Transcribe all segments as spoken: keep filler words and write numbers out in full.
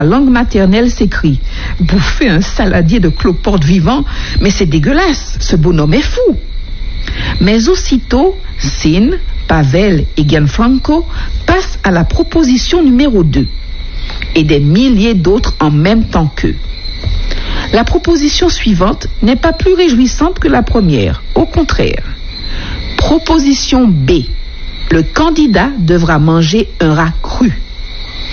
La langue maternelle s'écrie « Bouffer un saladier de cloporte vivant, mais c'est dégueulasse, ce bonhomme est fou !» Mais aussitôt, Sin, Pavel et Gianfranco passent à la proposition numéro deux, et des milliers d'autres en même temps qu'eux. La proposition suivante n'est pas plus réjouissante que la première, au contraire. Proposition B. Le candidat devra manger un rat cru. Cru ?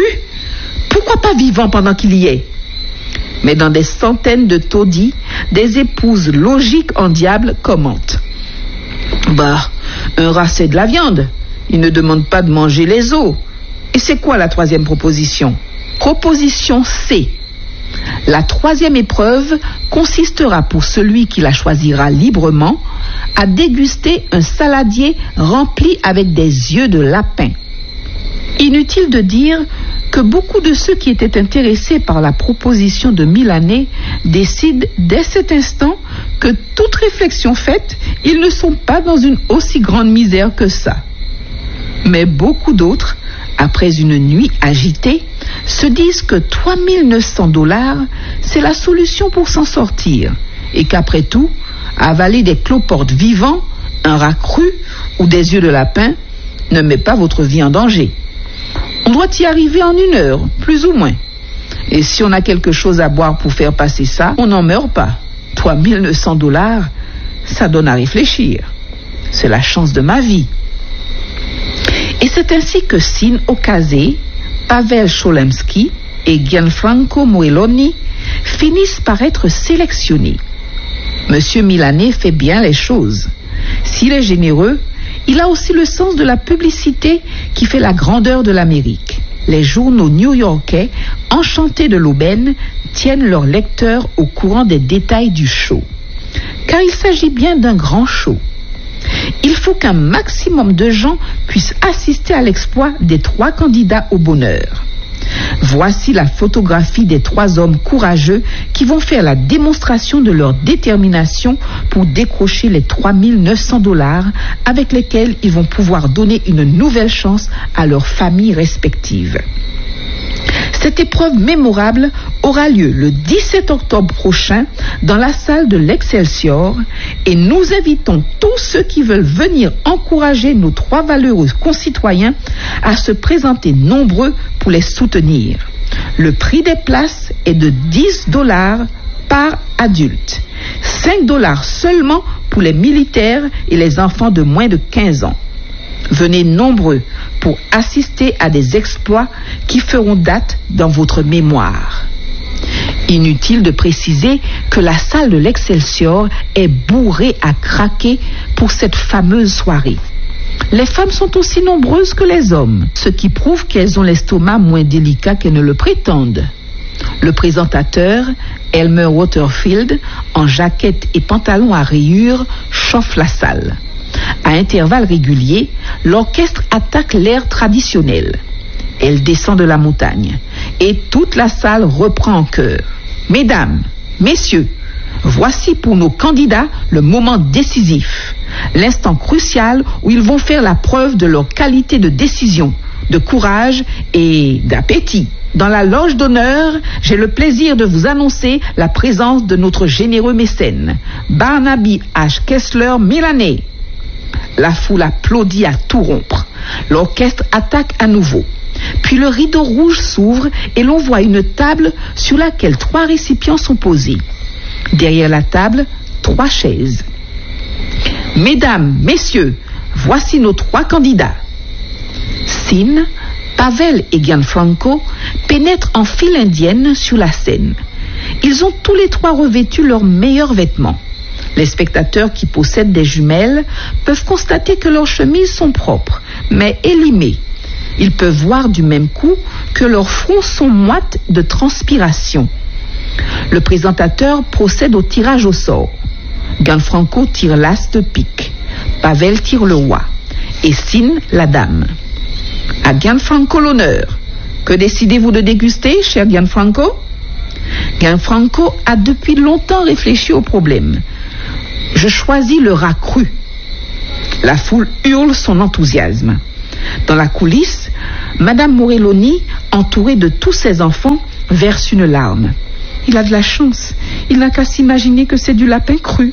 Pourquoi pas vivant pendant qu'il y est ? Mais dans des centaines de taudis, des épouses logiques en diable commentent. Bah, un rat c'est de la viande. Il ne demande pas de manger les os. Et c'est quoi la troisième proposition ? Proposition C. La troisième épreuve consistera pour celui qui la choisira librement à déguster un saladier rempli avec des yeux de lapin. Inutile de dire que beaucoup de ceux qui étaient intéressés par la proposition de Milanais décident dès cet instant que toute réflexion faite, ils ne sont pas dans une aussi grande misère que ça. Mais beaucoup d'autres, après une nuit agitée, se disent que trois mille neuf cents dollars, c'est la solution pour s'en sortir, et qu'après tout, avaler des cloportes vivants, un rat cru ou des yeux de lapin ne met pas votre vie en danger. On doit y arriver en une heure, plus ou moins. Et si on a quelque chose à boire pour faire passer ça, on n'en meurt pas. trois mille neuf cents dollars, ça donne à réfléchir. C'est la chance de ma vie. Et c'est ainsi que Sin Ocasé, Pavel Cholemski et Gianfranco Moelloni finissent par être sélectionnés. Monsieur Milanais fait bien les choses. S'il est généreux, il a aussi le sens de la publicité qui fait la grandeur de l'Amérique. Les journaux new-yorkais, enchantés de l'aubaine, tiennent leurs lecteurs au courant des détails du show. Car il s'agit bien d'un grand show. Il faut qu'un maximum de gens puissent assister à l'exploit des trois candidats au bonheur. Voici la photographie des trois hommes courageux qui vont faire la démonstration de leur détermination pour décrocher les trois mille neuf cents dollars avec lesquels ils vont pouvoir donner une nouvelle chance à leurs familles respectives. Cette épreuve mémorable aura lieu le dix-sept octobre prochain dans la salle de l'Excelsior et nous invitons tous ceux qui veulent venir encourager nos trois valeureux concitoyens à se présenter nombreux pour les soutenir. Le prix des places est de dix dollars par adulte, cinq dollars seulement pour les militaires et les enfants de moins de quinze ans. Venez nombreux pour assister à des exploits qui feront date dans votre mémoire. Inutile de préciser que la salle de l'Excelsior est bourrée à craquer pour cette fameuse soirée. Les femmes sont aussi nombreuses que les hommes, ce qui prouve qu'elles ont l'estomac moins délicat qu'elles ne le prétendent. Le présentateur, Elmer Waterfield, en jaquette et pantalon à rayures, chauffe la salle. À intervalles réguliers, l'orchestre attaque l'air traditionnel. Elle descend de la montagne et toute la salle reprend en chœur. Mesdames, messieurs, voici pour nos candidats le moment décisif, l'instant crucial où ils vont faire la preuve de leur qualité de décision, de courage et d'appétit. Dans la loge d'honneur, j'ai le plaisir de vous annoncer la présence de notre généreux mécène, Barnaby H. Kessler Milanais. La foule applaudit à tout rompre. L'orchestre attaque à nouveau. Puis le rideau rouge s'ouvre et l'on voit une table sur laquelle trois récipients sont posés. Derrière la table, trois chaises. Mesdames, messieurs, voici nos trois candidats. Sin, Pavel et Gianfranco pénètrent en file indienne sur la scène. Ils ont tous les trois revêtu leurs meilleurs vêtements. Les spectateurs qui possèdent des jumelles peuvent constater que leurs chemises sont propres, mais élimées. Ils peuvent voir du même coup que leurs fronts sont moites de transpiration. Le présentateur procède au tirage au sort. Gianfranco tire l'as de pique. Pavel tire le roi. Et Sin, la dame. À Gianfranco l'honneur. Que décidez-vous de déguster, cher Gianfranco ? Gianfranco a depuis longtemps réfléchi au problème. Je choisis le rat cru. La foule hurle son enthousiasme. Dans la coulisse, Madame Morelloni, entourée de tous ses enfants, verse une larme. Il a de la chance. Il n'a qu'à s'imaginer que c'est du lapin cru.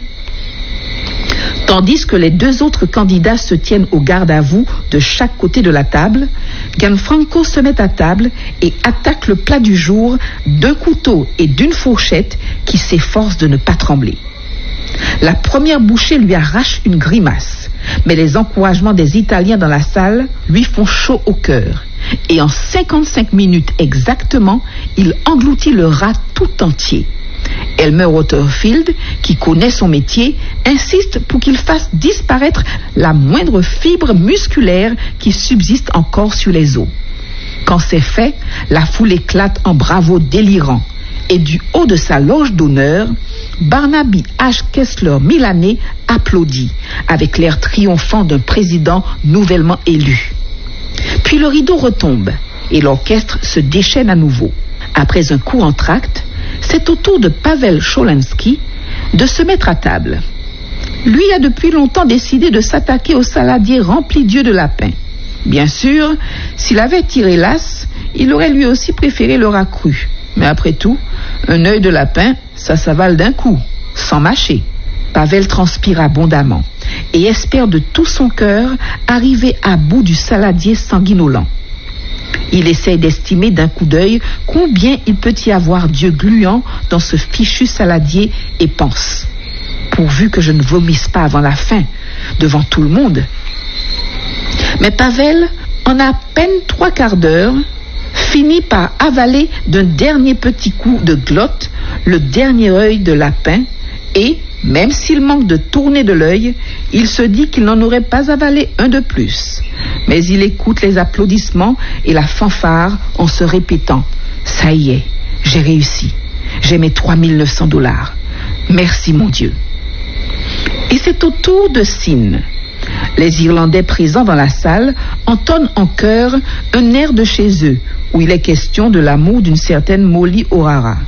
Tandis que les deux autres candidats se tiennent au garde à vous de chaque côté de la table, Gianfranco se met à table et attaque le plat du jour d'un couteau et d'une fourchette qui s'efforcent de ne pas trembler. La première bouchée lui arrache une grimace, mais les encouragements des Italiens dans la salle lui font chaud au cœur. Et en cinquante-cinq minutes exactement, il engloutit le rat tout entier. Elmer Waterfield, qui connaît son métier, insiste pour qu'il fasse disparaître la moindre fibre musculaire qui subsiste encore sur les os. Quand c'est fait, la foule éclate en bravos délirants. Et du haut de sa loge d'honneur, Barnaby H. Kessler Milanais applaudit avec l'air triomphant d'un président nouvellement élu. Puis le rideau retombe et l'orchestre se déchaîne à nouveau. Après un court entracte, c'est au tour de Pavel Cholensky de se mettre à table. Lui a depuis longtemps décidé de s'attaquer au saladier rempli d'yeux de lapin. Bien sûr, s'il avait tiré l'as, il aurait lui aussi préféré le rat cru. Mais après tout, un œil de lapin, ça s'avale d'un coup, sans mâcher. Pavel transpire abondamment et espère de tout son cœur arriver à bout du saladier sanguinolent. Il essaie d'estimer d'un coup d'œil combien il peut y avoir d'yeux gluants dans ce fichu saladier et pense: pourvu que je ne vomisse pas avant la fin, devant tout le monde. Mais Pavel, en à peine trois quarts d'heure, finit par avaler d'un dernier petit coup de glotte le dernier œil de lapin et, même s'il manque de tourner de l'œil, il se dit qu'il n'en aurait pas avalé un de plus. Mais il écoute les applaudissements et la fanfare en se répétant: ça y est, j'ai réussi, j'ai mes trois mille neuf cents dollars. Merci mon Dieu. Et c'est au tour de Sin. Les Irlandais présents dans la salle entonnent en chœur un air de chez eux, où il est question de l'amour d'une certaine Molly O'Hara.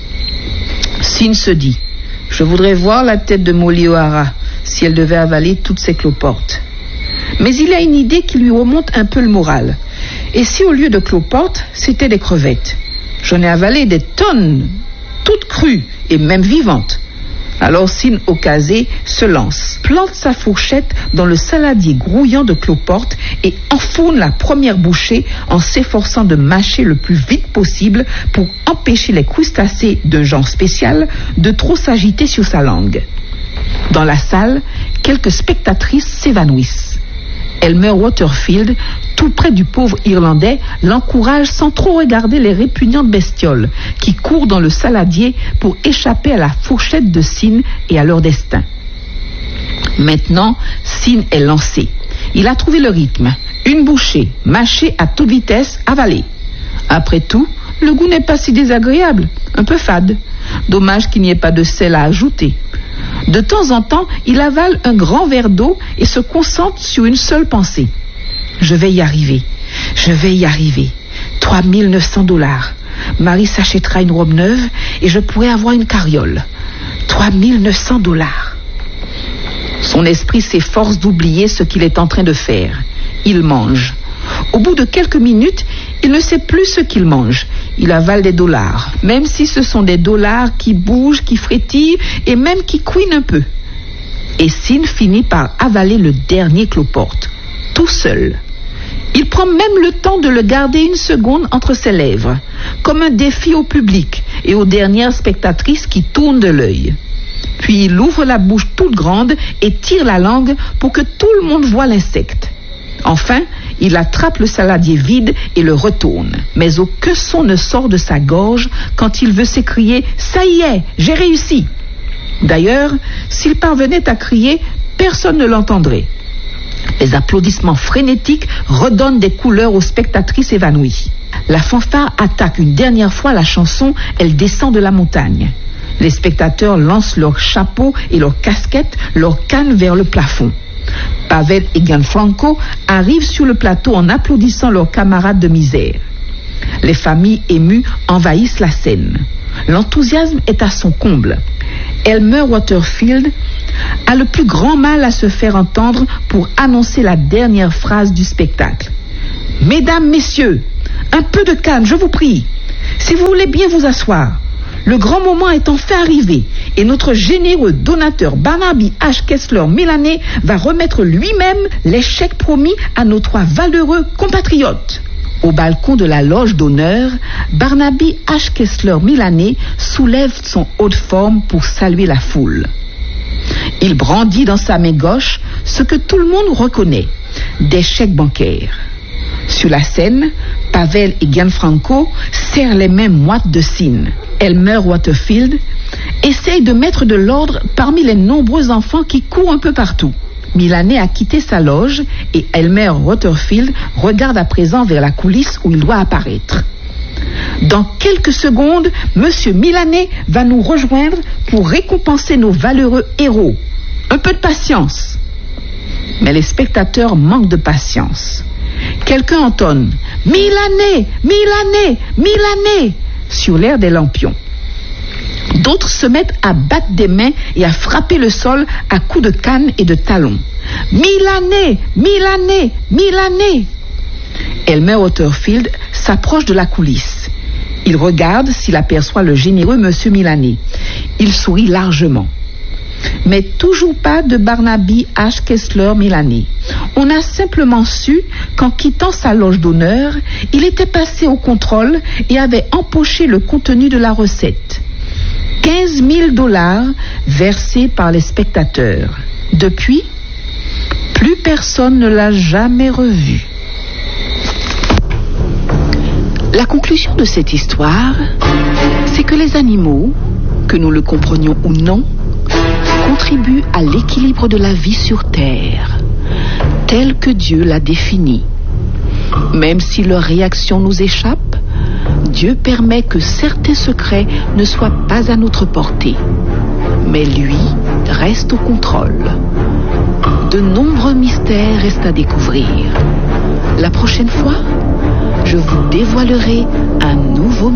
Sin se dit: je voudrais voir la tête de Molly O'Hara si elle devait avaler toutes ses cloportes. Mais il a une idée qui lui remonte un peu le moral. Et si au lieu de cloportes, c'était des crevettes? J'en ai avalé des tonnes, toutes crues et même vivantes. Alors Sin Okazé se lance, plante sa fourchette dans le saladier grouillant de cloportes et enfourne la première bouchée en s'efforçant de mâcher le plus vite possible pour empêcher les crustacés d'un genre spécial de trop s'agiter sur sa langue. Dans la salle, quelques spectatrices s'évanouissent. Elmer Waterfield, tout près du pauvre Irlandais, l'encourage sans trop regarder les répugnantes bestioles qui courent dans le saladier pour échapper à la fourchette de Sin et à leur destin. Maintenant, Sin est lancé. Il a trouvé le rythme. Une bouchée, mâchée à toute vitesse, avalée. Après tout, le goût n'est pas si désagréable, un peu fade. Dommage qu'il n'y ait pas de sel à ajouter. De temps en temps, il avale un grand verre d'eau et se concentre sur une seule pensée. Je vais y arriver, je vais y arriver. trois mille neuf cents dollars. Marie s'achètera une robe neuve et je pourrai avoir une carriole. trois mille neuf cents dollars. Son esprit s'efforce d'oublier ce qu'il est en train de faire. Il mange. Au bout de quelques minutes, il ne sait plus ce qu'il mange. Il avale des dollars, même si ce sont des dollars qui bougent, qui frétillent et même qui couinent un peu. Et Sin finit par avaler le dernier cloporte, tout seul. Il prend même le temps de le garder une seconde entre ses lèvres, comme un défi au public et aux dernières spectatrices qui tournent de l'œil. Puis il ouvre la bouche toute grande et tire la langue pour que tout le monde voie l'insecte. Enfin, il attrape le saladier vide et le retourne. Mais aucun son ne sort de sa gorge quand il veut s'écrier « Ça y est, j'ai réussi !» D'ailleurs, s'il parvenait à crier, personne ne l'entendrait. Les applaudissements frénétiques redonnent des couleurs aux spectatrices évanouies. La fanfare attaque une dernière fois la chanson « Elle descend de la montagne ». Les spectateurs lancent leurs chapeaux et leurs casquettes, leurs cannes vers le plafond. Pavel et Gianfranco arrivent sur le plateau en applaudissant leurs camarades de misère. Les familles émues envahissent la scène. L'enthousiasme est à son comble. Elmer Waterfield a le plus grand mal à se faire entendre pour annoncer la dernière phrase du spectacle. « Mesdames, messieurs, un peu de calme, je vous prie. Si vous voulez bien vous asseoir. Le grand moment est enfin arrivé et notre généreux donateur Barnaby H. Kessler Milanais va remettre lui-même les chèques promis à nos trois valeureux compatriotes. » Au balcon de la loge d'honneur, Barnaby H. Kessler Milanais soulève son haut de forme pour saluer la foule. Il brandit dans sa main gauche ce que tout le monde reconnaît, des chèques bancaires. Sur la scène, Pavel et Gianfranco serrent les mains moites de Sin. Elmer Waterfield essaye de mettre de l'ordre parmi les nombreux enfants qui courent un peu partout. Milanais a quitté sa loge et Elmer Waterfield regarde à présent vers la coulisse où il doit apparaître. Dans quelques secondes, Monsieur Milanais va nous rejoindre pour récompenser nos valeureux héros. Un peu de patience. Mais les spectateurs manquent de patience. Quelqu'un entonne « Milanais, Milanais, Milanais » sur l'air des lampions. D'autres se mettent à battre des mains et à frapper le sol à coups de canne et de talons. « Milanais, Milanais, Milanais » Elmer Waterfield s'approche de la coulisse. Il regarde s'il aperçoit le généreux Monsieur Milanais. Il sourit largement. Mais toujours pas de Barnaby H. Kessler Milanais. On a simplement su qu'en quittant sa loge d'honneur, il était passé au contrôle et avait empoché le contenu de la recette. quinze mille dollars versés par les spectateurs. Depuis, plus personne ne l'a jamais revu. La conclusion de cette histoire, c'est que les animaux, que nous le comprenions ou non, contribuent à l'équilibre de la vie sur Terre, tel que Dieu l'a défini. Même si leur réaction nous échappe, Dieu permet que certains secrets ne soient pas à notre portée. Mais lui reste au contrôle. De nombreux mystères restent à découvrir. La prochaine fois, je vous dévoilerai un nouveau